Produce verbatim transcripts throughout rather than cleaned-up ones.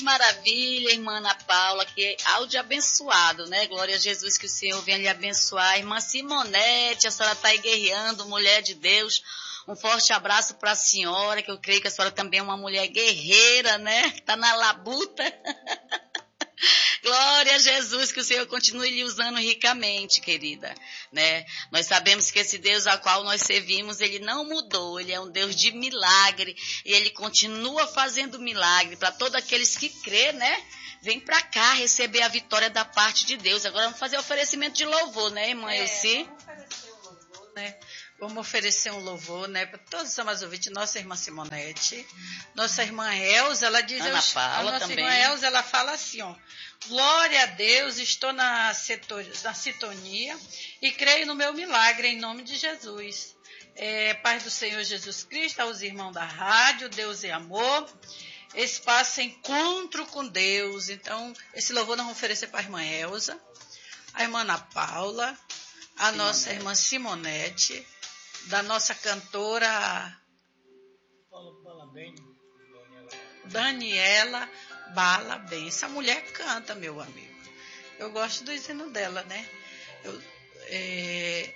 Maravilha, irmã Ana Paula, que áudio abençoado, né? Glória a Jesus, que o Senhor venha lhe abençoar. Irmã Simonete, a senhora está aí guerreando, mulher de Deus. Um forte abraço para a senhora, que eu creio que a senhora também é uma mulher guerreira, né? Está na labuta. Glória a Jesus, que o Senhor continue lhe usando ricamente, querida, né? Nós sabemos que esse Deus a qual nós servimos, ele não mudou, ele é um Deus de milagre, e ele continua fazendo milagre para todos aqueles que crê, né? Vem para cá receber a vitória da parte de Deus. Agora vamos fazer oferecimento de louvor, né, irmã Elci? É, vamos oferecer um louvor, né? Vamos oferecer um louvor, né, para todos os amados ouvintes, nossa irmã Simonete, nossa irmã Elza, ela diz, Ana Paula a nossa também. irmã Elza, ela fala assim, ó, glória a Deus, estou na, setor, na sintonia e creio no meu milagre, em nome de Jesus. É, Paz do Senhor Jesus Cristo, aos irmãos da rádio, Deus é amor, espaço encontro com Deus. Então, esse louvor nós vamos oferecer para a irmã Elza, a irmã Ana Paula, a Simonete. nossa irmã Simonete, da nossa cantora Daniela Bala Bem. Essa mulher canta, meu amigo. Eu gosto do ensino dela, né? Eu, é...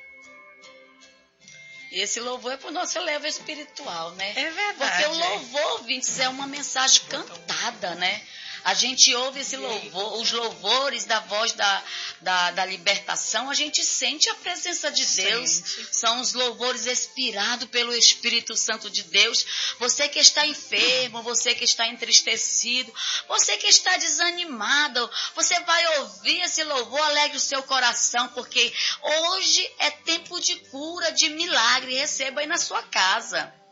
E esse louvor é para o nosso eleva espiritual, né? É verdade. Porque o louvor, ouvintes, é uma mensagem cantada, né? A gente ouve esse louvor, os louvores da voz da, da, da libertação, a gente sente a presença de Deus. Sente. São os louvores inspirados pelo Espírito Santo de Deus. Você que está enfermo, você que está entristecido, você que está desanimado, você vai ouvir esse louvor, alegre o seu coração, porque hoje é tempo de cura, de milagre. Receba aí na sua casa.